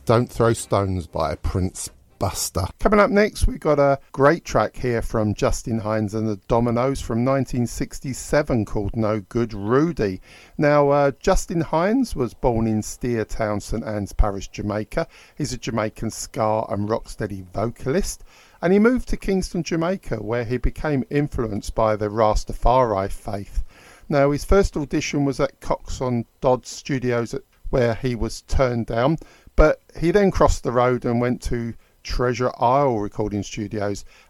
Don't Throw Stones by Prince Buster. Coming up next, we've got a great track here from Justin Hinds and the Dominoes from 1967 called No Good Rudy. Now, Justin Hinds was born in Steer Town, St Anne's Parish, Jamaica. He's a Jamaican ska and rocksteady vocalist, and he moved to Kingston, Jamaica, where he became influenced by the Rastafari faith. Now, his first audition was at Cox on Dodds Studios, where he was turned down, but he then crossed the road and went to Treasure Isle Recording Studios,